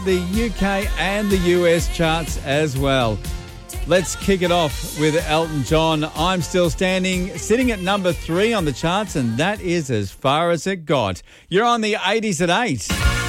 the UK and the US charts as well. Let's kick it off with Elton John. I'm Still Standing, sitting at number 3 on the charts, and that is as far as it got. You're on the 80s at 8.